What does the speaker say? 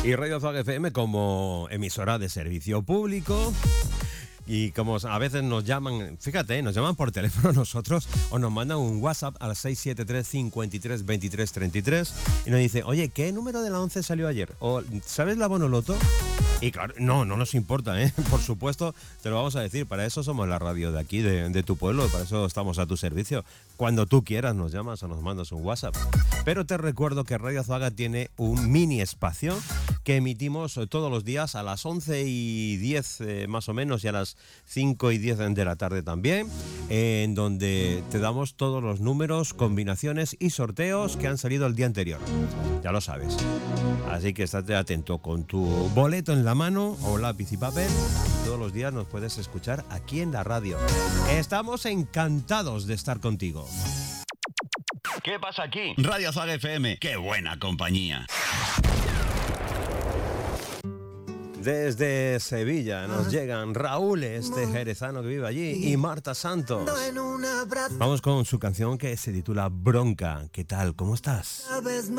Y Radio Zag FM como emisora de servicio público. Y como a veces nos llaman, fíjate, nos llaman por teléfono nosotros o nos mandan un WhatsApp al 673 53 23 33 y nos dice, oye, ¿qué número de la 11 salió ayer? O ¿sabes la Bonoloto? Y claro, no nos importa, ¿eh? Por supuesto, te lo vamos a decir. Para eso somos la radio de aquí, de tu pueblo. Para eso estamos a tu servicio. Cuando tú quieras nos llamas o nos mandas un WhatsApp. Pero te recuerdo que Radio Zaga tiene un mini espacio que emitimos todos los días a las 11:10 más o menos y a las 5:10 de la tarde también, en donde te damos todos los números, combinaciones y sorteos que han salido el día anterior. Ya lo sabes. Así que estate atento con tu boleto en la mano o lápiz y papel. Todos los días nos puedes escuchar aquí en la radio. Estamos encantados de estar contigo. ¿Qué pasa aquí? Radio Zag FM. ¡Qué buena compañía! Desde Sevilla nos llegan Raúl, este jerezano que vive allí, y Marta Santos. Vamos con su canción que se titula Bronca. ¿Qué tal? ¿Cómo estás?